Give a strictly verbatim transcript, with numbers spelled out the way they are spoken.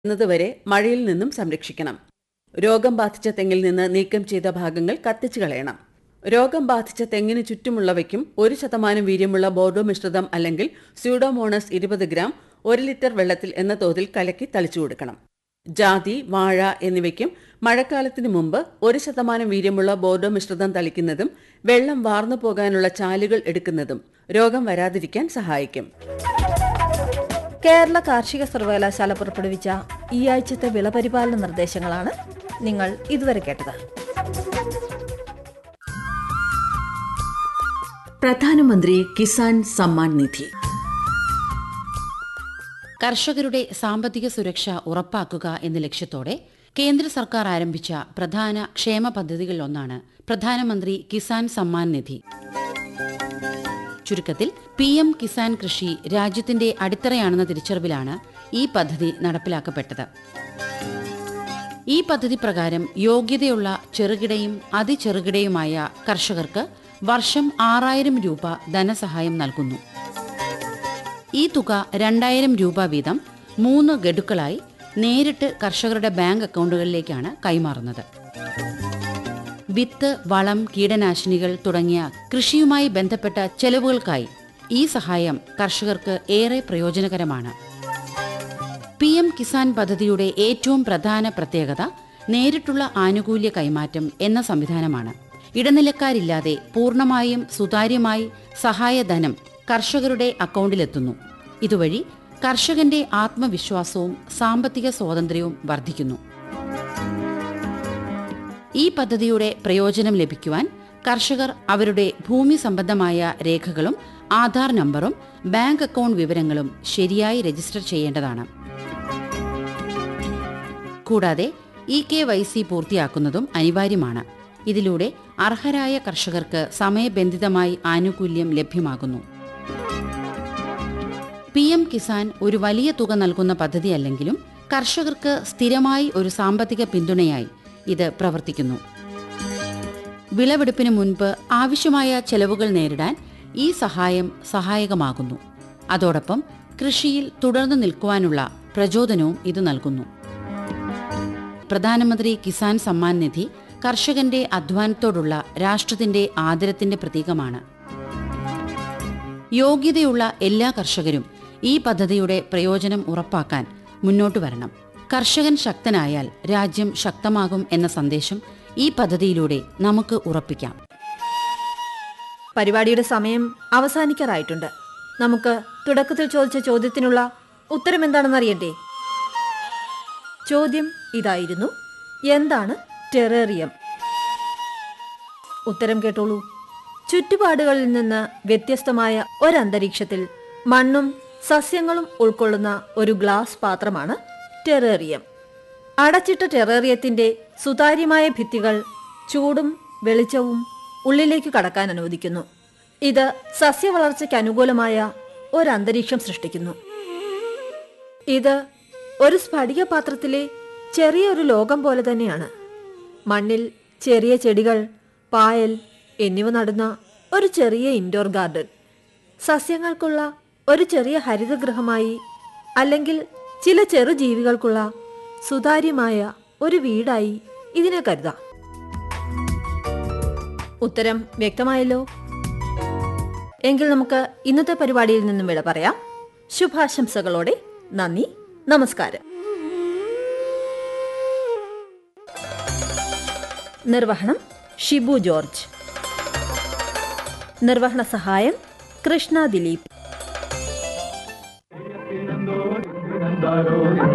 എന്നതുവരെ മഴയിൽ നിന്നും സംരക്ഷിക്കണം. രോഗം ബാധിച്ച തെങ്ങിൽ നിന്ന് നീക്കം ചെയ്ത ഭാഗങ്ങൾ കത്തിച്ചു കളയണം. രോഗം ബാധിച്ച തെങ്ങിന് ചുറ്റുമുള്ളവയ്ക്കും ഒരു ശതമാനം വീര്യമുള്ള ബോർഡോ മിശ്രിതം അല്ലെങ്കിൽ സ്യൂഡോമോണസ് ഇരുപത് ഗ്രാം ഒരു ലിറ്റർ വെള്ളത്തിൽ എന്ന തോതിൽ കലക്കി തളിച്ചു കൊടുക്കണം. ജാതി, വാഴ എന്നിവയ്ക്കും മഴക്കാലത്തിന് മുമ്പ് ഒരു ശതമാനം വീര്യമുള്ള ബോർഡോ മിശ്രിതം തളിക്കുന്നതും വെള്ളം വാർന്നു പോകാനുള്ള ചാലുകൾ എടുക്കുന്നതും രോഗം വരാതിരിക്കാൻ സഹായിക്കും. കേരള കാർഷിക സർവകലാശാല പുറപ്പെടുവിച്ച ഈ ആഴ്ചത്തെ വിളപരിപാലന നിർദ്ദേശങ്ങളാണ് നിങ്ങൾ ഇതുവരെ കേട്ടത്. പ്രധാനമന്ത്രി കിസാൻ സമ്മാൻ നിധി. കർഷകരുടെ സാമ്പത്തിക സുരക്ഷ ഉറപ്പാക്കുക എന്ന ലക്ഷ്യത്തോടെ കേന്ദ്ര സർക്കാർ ആരംഭിച്ച പ്രധാന ക്ഷേമ പദ്ധതികളിലൊന്നാണ് പ്രധാനമന്ത്രി കിസാൻ സമ്മാൻ നിധി. ചുരുക്കത്തിൽ പി എം കിസാൻ കൃഷി രാജ്യത്തിന്റെ അടിത്തറയാണെന്ന തിരിച്ചറിവിലാണ് ഈ പദ്ധതി നടപ്പിലാക്കപ്പെട്ടത്. ഈ പദ്ധതി പ്രകാരം യോഗ്യതയുള്ള ചെറുകിടയും അതിചെറുകിടയുമായ കർഷകർക്ക് വർഷം ആറായിരം രൂപ ധനസഹായം നൽകുന്നു. ഈ തുക രണ്ടായിരം രൂപ വീതം മൂന്ന് ഗഡുക്കളായി നേരിട്ട് കർഷകരുടെ ബാങ്ക് അക്കൗണ്ടുകളിലേക്കാണ് കൈമാറുന്നത്. വിത്ത്, വളം, കീടനാശിനികൾ തുടങ്ങിയ കൃഷിയുമായി ബന്ധപ്പെട്ട ചെലവുകൾക്കായി ഈ സഹായം കർഷകർക്ക് ഏറെ പ്രയോജനകരമാണ്. പി എം കിസാൻ പദ്ധതിയുടെ ഏറ്റവും പ്രധാന പ്രത്യേകത നേരിട്ടുള്ള ആനുകൂല്യ കൈമാറ്റം എന്ന സംവിധാനമാണ്. ഇടനിലക്കാരില്ലാതെ പൂർണ്ണമായും സുതാര്യമായി സഹായധനം കർഷകരുടെ അക്കൗണ്ടിലെത്തുന്നു. ഇതുവഴി കർഷകന്റെ ആത്മവിശ്വാസവും സാമ്പത്തിക സ്വാതന്ത്ര്യവും വർദ്ധിക്കുന്നു. ഈ പദ്ധതിയുടെ പ്രയോജനം ലഭിക്കുവാൻ കർഷകർ അവരുടെ ഭൂമി സംബന്ധമായ രേഖകളും ആധാർ നമ്പറും ബാങ്ക് അക്കൗണ്ട് വിവരങ്ങളും ശരിയായി രജിസ്റ്റർ ചെയ്യേണ്ടതാണ്. കൂടാതെ ഇ കെ വൈ സി പൂർത്തിയാക്കുന്നതും അനിവാര്യമാണ്. ഇതിലൂടെ അർഹരായ കർഷകർക്ക് സമയബന്ധിതമായി ആനുകൂല്യം ലഭ്യമാകുന്നു. പി എം കിസാൻ ഒരു വലിയ തുക നൽകുന്ന പദ്ധതിയല്ലെങ്കിലും കർഷകർക്ക് സ്ഥിരമായി ഒരു സാമ്പത്തിക പിന്തുണയായി ഇത് പ്രവർത്തിക്കുന്നു. വിളവെടുപ്പിന് മുൻപ് ആവശ്യമായ ചെലവുകൾ നേരിടാൻ ഈ സഹായം സഹായകമാകുന്നു. അതോടൊപ്പം കൃഷിയിൽ തുടർന്നു നിൽക്കുവാനുള്ള പ്രചോദനവും ഇത് നൽകുന്നു. പ്രധാനമന്ത്രി കിസാൻ സമ്മാൻ നിധി കർഷകന്റെ അധ്വാനത്തോടുള്ള രാഷ്ട്രത്തിന്റെ ആദരത്തിന്റെ പ്രതീകമാണ്. യോഗ്യതയുള്ള എല്ലാ കർഷകരും ഈ പദ്ധതിയുടെ പ്രയോജനം ഉറപ്പാക്കാൻ മുന്നോട്ടു വരണം. കർഷകൻ ശക്തനായാൽ രാജ്യം ശക്തമാകും എന്ന സന്ദേശം ഈ പദ്ധതിയിലൂടെ നമുക്ക് ഉറപ്പിക്കാം. പരിപാടിയുടെ സമയം അവസാനിക്കാറായിട്ടുണ്ട്. നമുക്ക് തുടക്കത്തിൽ ചോദിച്ച ചോദ്യത്തിനുള്ള ഉത്തരം എന്താണെന്ന് അറിയണ്ടേ? ചോദ്യം ഇതായിരുന്നു: എന്താണ് ടെറേറിയം? ഉത്തരം കേട്ടോളൂ. ചുറ്റുപാടുകളിൽ നിന്ന് വ്യത്യസ്തമായ ഒരന്തരീക്ഷത്തിൽ മണ്ണും സസ്യങ്ങളും ഉൾക്കൊള്ളുന്ന ഒരു ഗ്ലാസ് പാത്രമാണ് ടെറേറിയം. അടച്ചിട്ട ടെറേറിയത്തിന്റെ സുതാര്യമായ ഭിത്തികൾ ചൂടും വെളിച്ചവും ഉള്ളിലേക്ക് കടക്കാൻ അനുവദിക്കുന്നു. ഇത് സസ്യവളർച്ചയ്ക്ക് അനുകൂലമായ ഒരന്തരീക്ഷം സൃഷ്ടിക്കുന്നു. ഇത് ഒരു സ്ഫടിക പാത്രത്തിലെ ചെറിയൊരു ലോകം പോലെ തന്നെയാണ്. മണ്ണിൽ ചെറിയ ചെടികൾ, പായൽ എന്നിവ നടുന്ന ഒരു ചെറിയ ഇൻഡോർ ഗാർഡൻ, സസ്യങ്ങൾക്കുള്ള ഒരു ചെറിയ ഹരിതഗൃഹമായി, അല്ലെങ്കിൽ ചില ചെറുജീവികൾക്കുള്ള സുതാര്യമായ ഒരു വീടായി ഇതിനെ കരുതാം. ഉത്തരം വ്യക്തമായല്ലോ? എങ്കിൽ നമുക്ക് ഇന്നത്തെ പരിപാടിയിൽ നിന്നും വിട പറയാം. ശുഭാശംസകളോടെ നന്ദി, നമസ്കാരം. നിർവഹണം ഷിബു ജോർജ്. നിർവഹണ സഹായം കൃഷ്ണ ദിലീപ്.